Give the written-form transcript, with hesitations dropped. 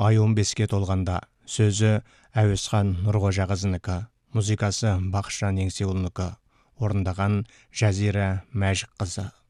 Ай 15-ке толғанда. Сөзі Әуесхан Нұрғожағызынікі, музыкасы Бақытжан Еңсеұлынікі, орындаған Жазира Мәжікқызы.